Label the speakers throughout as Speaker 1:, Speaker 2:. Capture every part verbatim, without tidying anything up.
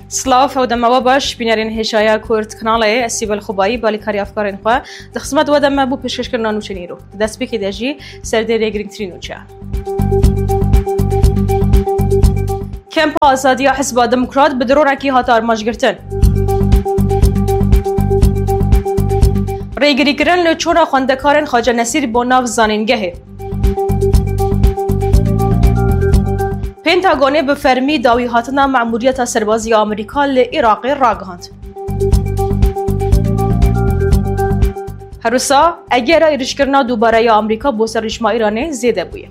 Speaker 1: سلاف و دم باش بینرین هشایا کورد کاناله اسیبل خوبایی بالی کاری افکارین خو دخسمت و دم بو پیشکش کردن نوچنی رو دست بکی دجی سردری گرینگ ترین نوچه کمپ آزادی حزب دموکرات بدرون کی هاتار ماجگرتن ریگری کردن لچورا خواندکارن خواجه نصیر با ناو زانینگهه پنتاگون به فرمی داوی هاتنا مأموریت سربازی آمریکا لعراق راگهاند. هروسا اگر ایرشکرنا دوباره آمریکا با سرشما ایران زیاده بوده.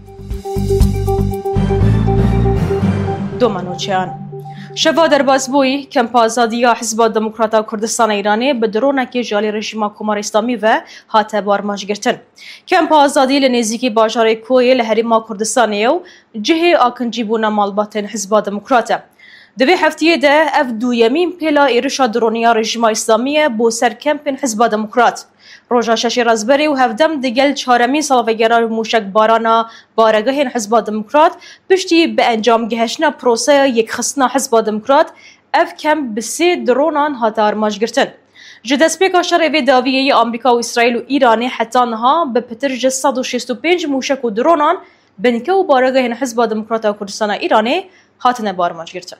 Speaker 1: دو منوچیان شوا در بازبوی کمپ آزادی حزب دموکرات کردستان ایرانی به درونکی جالی رژیم کمار اسلامی و هاته بارماج گرتن. کمپ آزادی لنزیکی باجار کوی لحریم کردستانی و جهه آکنجی بونا مالباتن حزب دموکرات. دوی هفته ده اف دویمین پیلا ایرشا درونیا رژیم اسلامی بو سر کمپ حزب دموکرات. روژا ششی رازبری و هفدم دیگل چهارمین سالوگرا موشک بارانا بارگاه حزب دموکرات پشتی به انجام گهشنا پروسه یک خصنا حزب دموکرات اف کم بسی درونان هاتار ماجگرتن. جدسپیکا شر داویه آمریکا و اسرائیل و ایران حتی نها به پترج صد و شصت و پنج موشک و درونان بنکه و بارگاه حزب دموکرات و کردستان ایرانی هاتن بار ماجگرتن.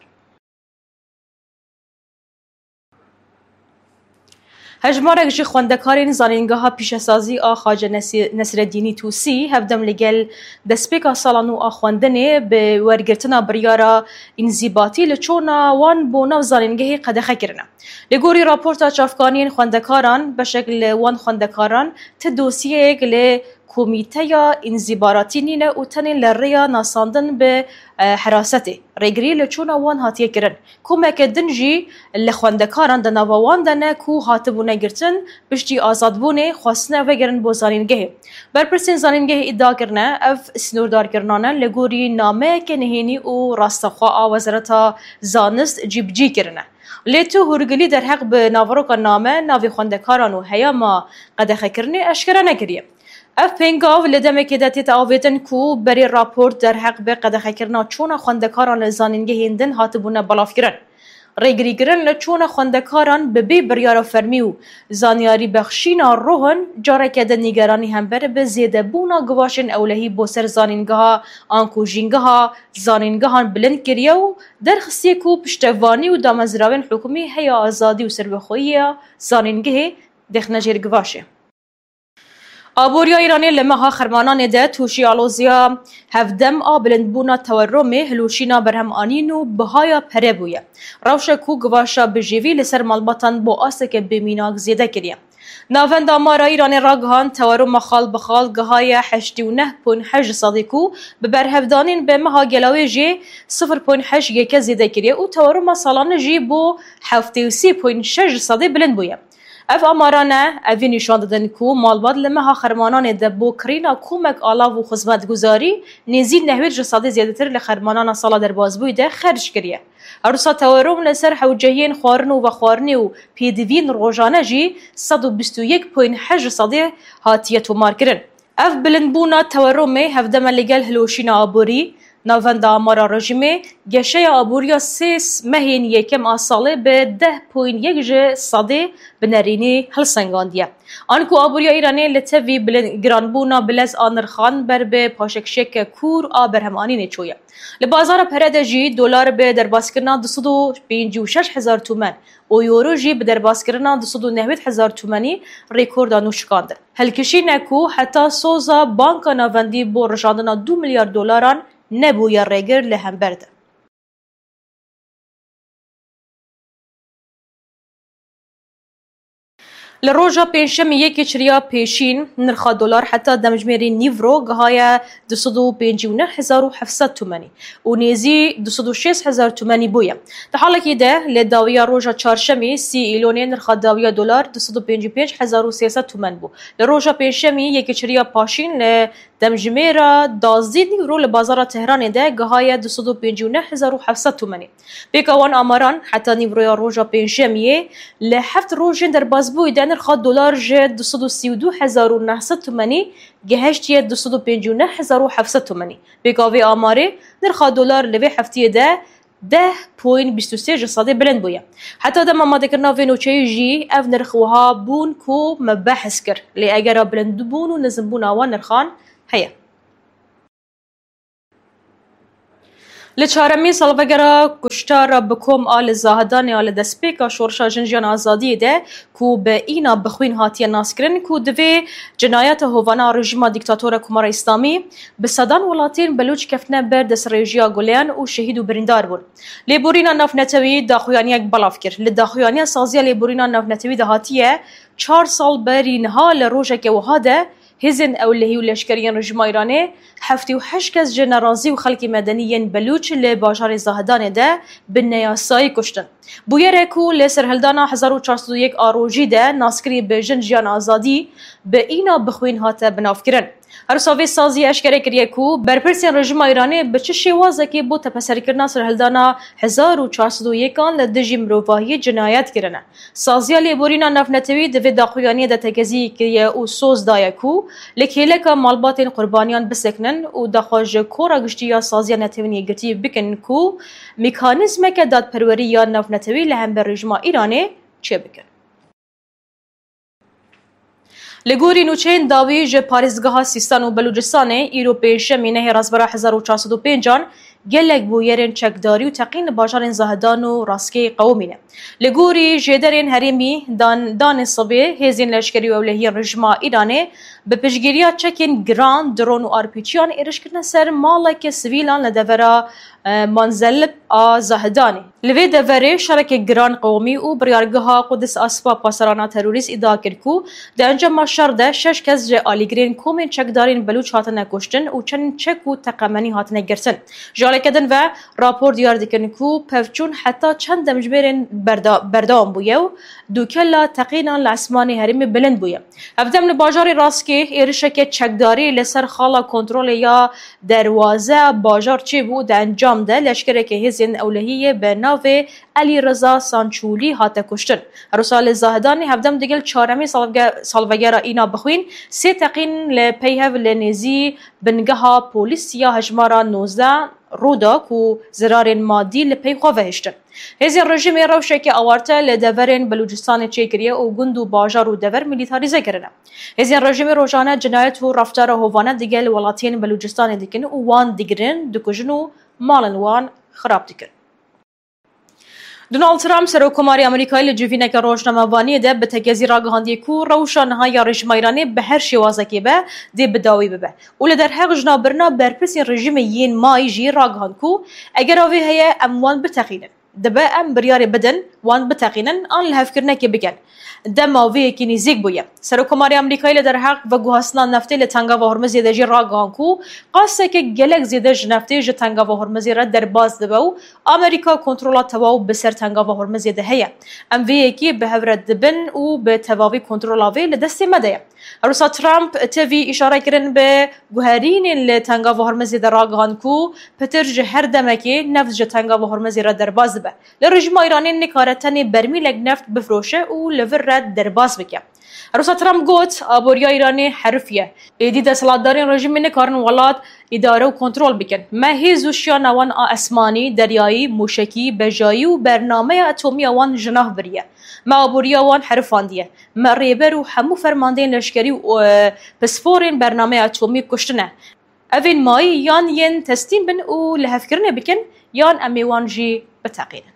Speaker 1: هجمارک جی خواندکارین زانینگاه پیشسازی آ خواجه نصیرالدینی توسی هفدم لگل دسپیکا سالانو آ خواندنه به ورگرتنا بریارا انزیباتی لچونا وان بونا زانینگاهی قدخه کرنه. لگوری راپورتا چافکانین خواندکاران به شکل وان خواندکاران تدوسیه گل کمیته یا انزیباراتی نینه و تنین لریا ناساندن به حراسته ریگری لچونا وان هاتیه کرن کمک دنجی لخواندکاران دناوا وان دنه کو هاتبونه گرتن بشتی آزادبونه خواستنه وگرن بو زانینگه برپرسین زانینگه ادعا کرنه اف سنوردار کرنانه لگوری نامه که نهینی و راستخواه وزارتا زانست جیب جی کرنه لیتو هرگلی در حق به ناوروکا نامه ناوی خواندکاران و هیاما قدخه کرنه اشکره نگریه اف پنگاو لدمه که دتی تعاویتن کو بری راپورت در حق به قدخه کرنا چون خواندکاران زانینگه هندن هاتبونه بلاف کرن. ریگری کرن لچون خواندکاران به بی بریار فرمی و زانیاری بخشینا روحن جاره که ده نیگرانی هم بره به زیده بونا گواشن اولهی بو سر زانینگه ها آنکو جینگه ها زانینگه ها بلند کریه و در خصیه کو پشتوانی و دامزراوین حکومی هیا آزادی و سربخویی زانینگه دخنجیر گواشه. آبوریا ایرانی لمها خرمانان ده توشی آلوزیا هفدم آبلند بونا تورمه هلوشینا برهم آنینو بهایا پره بویه. روش کو گواشا بجیوی لسر مالباتان با آسه که بمیناک زیده کریه. ناوند آمارا ایرانی راگهان تورم خال بخال گهای هشت و نه پوین هشت صدیکو ببر هفدانین به مها گلاوی جی صفر پوین هشت یک زیده کریه و تورم سالانه جی بو هفته و سی پوین شش صدی بلند بویه. اف امارانه اوی نشان دادن کو مالبات لمها خرمانان ده بو کرینا کومک آلاو و خدمتگزاری نزید نهوید جسادی زیادتر لخرمانان سالا در بازبوی ده خرج کریه. ارسا تورم لسر حوجهین خوارنو و خوارنی و پیدوین روزانه جی صد و بیست و یک پوین هشت صدی هاتیت و مارکرن. اف بلندبونا تورمه هفدم لگل هلوشین آبوری ناوند آمارا رژیمه گشه آبوریا سیس مهین یکم آساله به ده پوین یک جه صده بنرینی هلسنگاندیه. آنکو آبوریا ایرانی لطوی گرانبونا بلز آنرخان بر به پاشکشک کور آبر همانی نچویه. لبازار پرده جی دلار به درباس کرنا دوصد و پنجاه و شش هزار تومان و یورو جی به درباس کرنا دوصد و نود هزار تومانی ریکورد نوشکانده. هلکشی نکو حتی سوزا بانک ناوندی بو رجاندنا دو میلیارد دلاران نبویا ریگر لهم برده. لروجا پنجشنبه یکی چریا پیشین نرخ دلار حتی دمجمری نیورو گهای دوصد و پنجاه و نه هزار و هفتصد تومانی و نیزی دوصد و شش هزار تومانی بوده. در حالی که ده لداویا روجا چهارشنبه سی ایلونی نرخ داویا دلار دوصد و پنجاه و پنج هزار و سیصد تومان بو. لروجا پنجشنبه یکی چریا پاشین ل دمجمرا دازده نیورو لبازار تهران ده گهای دوصد و پنجاه و نه هزار و هفتصد تومانی. بیکوان آماران حتی نیورویا روجا پنجشنبه لحفت روجن در بازبوی ده نرخ دلار جد دوصد و سی و دو هزار و نهصد تومانی گهشت دوصد و پنجاه و نه هزار و هفتصد تومانی. بیکاوی آماره نرخ دلار لوی هفته ده ده بوین بیست و سه جه سادی بلند بویه. حتی دم آماده کرنا و نوچه جی اف نرخوها بون کو مبحث کر لی اگر بلند بون و نزم بون آوان نرخان هیا. لچارمی سالوگرا کشتار بکم آل زاهدان آل دسپیکا شورشا جنجان آزادی ده کو به اینا بخوین هاتیه ناسکرین کو دوی جنایت هوانا رژیم دیکتاتور کمار اسلامی به صدان ولاتین بلوچ کفنه بر دس رژیا گولیان و شهید و بریندار بون. لیبورینا ناف نتوی داخویانی اک بلاف کر. لداخویانی سازیا لیبورینا ناف نتوی ده هاتیه چهار سال برین ها لروجه که وهاده هزن اولهی و لشکریان رژیم ایرانی هفتی و هشت کس جنرازی و خلق مدنیین بلوچ لی باجار زاهدان ده به نیاسایی کشتن. بویره کو لی سرهلدانا هزار و چهارصد و یک آروجی ده ناسکری به جنجیان آزادی به اینا بخوین هاته بناف کرن. هرساوی سازی اشکره کریه کو برپرسین رژیم ایرانی به چه شیوازه که بو تپسر کرنا سرهلدانا هزار و چهارصد و یک آن لدجی مروفاهی جنایت کرنه. سازی لیبورینا نفنتوی دوی داخویانی ده تگزی کریه او سوز دایه کو لکیله که مالباتین قربانیان بسکنن و دخواج کورا گشتی یا سازی نتوینی گرتی بکن کو میکانیزمه که داد پروری یا نفنتوی لهم بر رژیم ایرانی چه بکن. لگوری نوچین داوی ج پاریزگاه سیستان و بلوچستان ایرو پیش مینه رازبرا هزار و چهارصد و پنج گلک بویرن چکداری و تقین باجارن زاهدان و راسکی قومینه. لگوری جدرن هریمی دان دان صبی هزین لشکری و اولهی رژیم ایرانی به پشگیریا چکین گران درون و آرپیچیان ایرش کردن سر مالک سویلان لدورا منزل زاهدانی. لوی دوره شرک گران قومی و بریارگاه قدس اسبا پاسرانا تروریست ادعا کرد کو در انجام شرده شش کس ج آلیگرین کومین چکدارین بلوچ هاتنه کشتن و چند چک و تقمنی هاتنه گرتن. جالب کردن و راپور دیار دکن کو پفچون حتی چند دمجبرین بردام بویه و دوکلا تقینا لعثمانی هرمی بلند بویه. افدام لباجار راسکی ایرشک چکداری لسر خالا کنترل یا دروازه باجار چی بود در انجام ده لشکره که هزین اولهیه به ناو علی رضا سانچولی هاته کشتن. رسال زاهدانی هفدم دیگل چهارمی سالوگرا اینا بخوین سه تقین لپیهو لنزی بنگها پولیسیا هجمارا نوزده رودا کو زرارن مادی لپی خواه هشتن. هزی رژیم روشه که آورته لدورن بلوچستان چیکریه و گند و باجار و دور میلیتاریزه کرنه. هزی رژیم روزانه جنایت و رفتار هوانه دیگل ولاتین بلوچستان دیگن و وان دیگرن دکوژن و مالن وان خراب دیگن. دونالد ترامپ سرۆکۆماری ئەمریکای لە جوڤینەکە ڕۆژنامەوانیەدا بە تەگەزی ڕاگەهاندی کو ڕەوشانەهای رژیم ئیرانی بە هەر شێوازێکی بە دێ بەداوی ببە و لە دەرهەق ژنابرنا بەرپرسی ڕژیمە یین مای ژی ڕاگەهاند کو ئەگەر ئەوێ هەیە ئەم وان بتەقینن دەبە ئەم بڕیارێ بدەن وان بتەقینن ئان لە هەفکردنێکی بگەن دەم ماوەیەکی نزیک بووە سەرۆکۆماری ئەمریکای لە دەرهەق بە گوهستنا نەفتەی لە تەنگاڤە هۆرمزیدا ژی ڕاگەهاند کو قاسێکی gelek زیێدە ji neftê ji tengava hormizê re derbas dibe û Amerîka kontrola tewaw bi ser tengava hormizê de heye. Em vê yekî bi hevre dibin û bi tevavî kontrola vê li destê me de ye. Rûsa Trump tevî îşare kirin bi guherînên li tengava hormizê de ragihand ku pitir ji her demekê neft ji tengava hormizê re derbas dibe. Li rejima Îranê nikare tenê bermîlek neft bifroşe û li vir re derbas bike. Rûsa Trump got aboriya Îranê herifiye. Êdî desthilatdarên rejimê nikarin welat îdare û kontrol bikin. Me hêz û şiya newan a esmanî, deryayî, mûşekî, bejayî û bernameya atomîya wan ji nav biriye. Me aboriya wan herifandiye. Me rêber û hemû fermandeyên leşkerî û pisforên bernameya atomî kuştine. Evên mayî yan yên testîn bin û li hevkirinê bikin yan em ê wan jî biteqînin.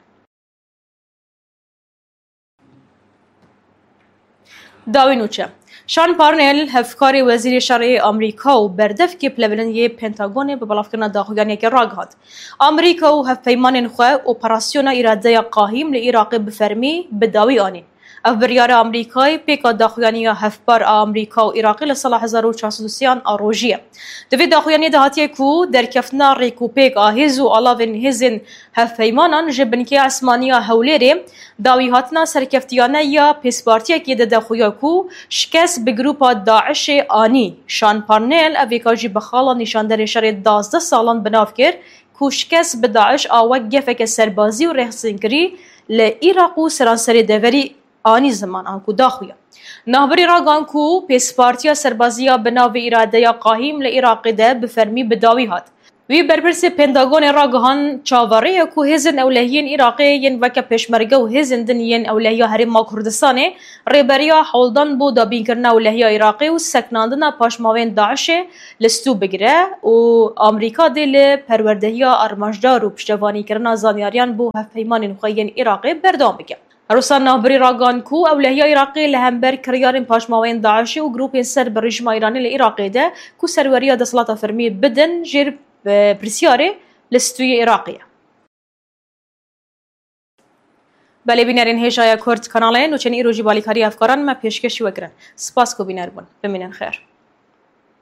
Speaker 1: داوی نوچه شان پارنل هفکاری وزیر شرعی آمریکا و بردفکی پلوینی پنتاگون به بلافکرنا داخوگانی که راگهاد. آمریکا و هفپیمان خواه اپراسیون ایراده قاهیم لعراق بفرمی بداوی آنی. اف بریار آمریکای پیکا داخویانی هفبار آمریکا و عراقی لسال هزار و چهارصد و سی آروژیه. دوی داخویانی دهاتی کو در کفنا ریکو پیک آهیز و علاوین هزین هفپیمانان جبنکی اسمانیا هولیری داوی هاتنا سرکفتیانه یا پیسپارتیه که ده داخویا کو شکست به گروپا داعش آنی. شان پارنل اویکاجی بخالا نشاندر شر دازده سالان بناف کرد کو شکست به داعش آوک گفک سربازی و رهسنگری لعراق و سرانسری دوری آنی زمان آنکو داخویا. نهبری راگان کو پیسپارتیا سربازیا بناو اراده یا قاهیم لعراق ده بفرمی بداوی هات. وی برپرسی پنتاگون را گهان چاواره کو هزن اولهیین عراقیین وک پشمرگه و هزن دنیین اولهیا هرما کردستان ریبریا حولدان بو دابین کرنا اولهیا عراقی و سکناندنا پاشماوین داعش لستو بگیره و آمریکا دل پروردهیا ارماجدار و پشتوانی کرنا زانیاریان بو هفهیمان خوین عراقی بردام بگه. روسان نهبری راگان کو اولهیا عراقی لهمبر کریارین پاشماوین داعشی و گروپین سر بر رژیم ایرانی لعراقی ده کو سروریا دسلات فرمی بدن جیر برسیاره لستوی عراقیه. بله بینرین هیچای کرد کانالین و چنین روزی بالیکاری افکاران ما پیشکشی وگرن. سپاس کو بینر بون. بمینن خیر.